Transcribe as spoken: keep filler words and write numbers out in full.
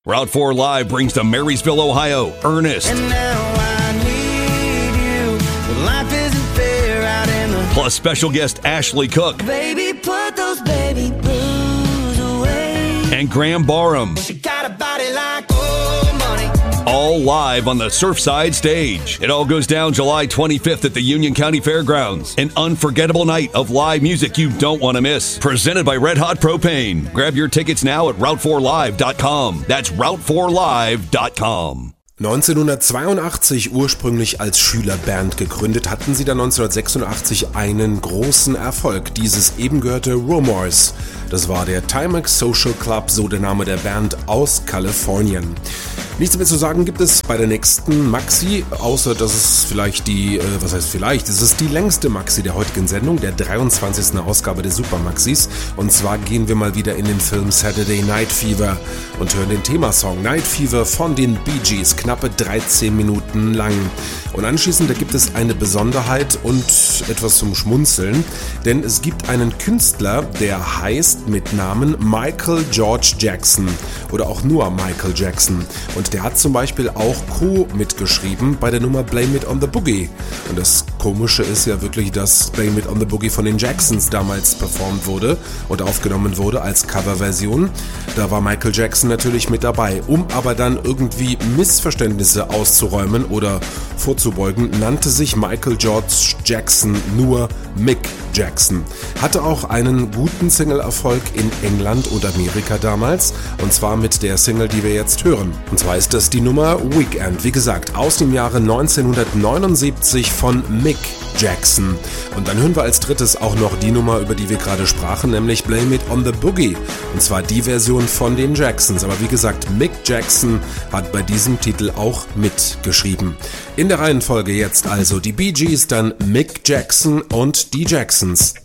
Route four Live brings to Marysville, Ohio, Ernest. And now I need you. But life isn't fair out in the... Plus special guest Ashley Cook. Baby, put those baby blues away. And Graham Barham. She got a body like old money. All live on the Surfside stage. It all goes down July twenty-fifth at the Union County Fairgrounds. An unforgettable night of live music you don't want to miss. Presented by Red Hot Propane. Grab your tickets now at route four live dot com. That's route four live dot com. neunzehnhundertzweiundachtzig ursprünglich als Schülerband gegründet, hatten sie dann neunzehnhundertsechsundachtzig einen großen Erfolg. Dieses eben gehörte Rumors. Das war der Timex Social Club, so der Name der Band aus Kalifornien. Nichts mehr zu sagen gibt es bei der nächsten Maxi, außer dass es vielleicht die, äh, was heißt vielleicht, es ist die längste Maxi der heutigen Sendung, der dreiundzwanzigsten Ausgabe der Super Maxis. Und zwar gehen wir mal wieder in den Film Saturday Night Fever und hören den Themasong Night Fever von den Bee Gees, knappe dreizehn Minuten lang. Und anschließend, da gibt es eine Besonderheit und etwas zum Schmunzeln, denn es gibt einen Künstler, der heißt mit Namen Michael George Jackson oder auch nur Michael Jackson. Und der hat zum Beispiel auch Co. mitgeschrieben bei der Nummer Blame It on the Boogie. Und das Komische ist ja wirklich, dass Blame It on the Boogie von den Jacksons damals performt wurde und aufgenommen wurde als Coverversion. Da war Michael Jackson natürlich mit dabei. Um aber dann irgendwie Missverständnisse auszuräumen oder vorzubeugen, nannte sich Michael George Jackson nur Mick Jackson. Hatte auch einen guten Single-Erfolg in England und Amerika damals, und zwar mit der Single, die wir jetzt hören. Und zwar ist das die Nummer Weekend, wie gesagt, aus dem Jahre neunzehnhundertneunundsiebzig von Mick Jackson. Und dann hören wir als drittes auch noch die Nummer, über die wir gerade sprachen, nämlich Blame It on the Boogie. Und zwar die Version von den Jacksons. Aber wie gesagt, Mick Jackson hat bei diesem Titel auch mitgeschrieben. In der Reihenfolge jetzt also die Bee Gees, dann Mick Jackson und die Jacksons.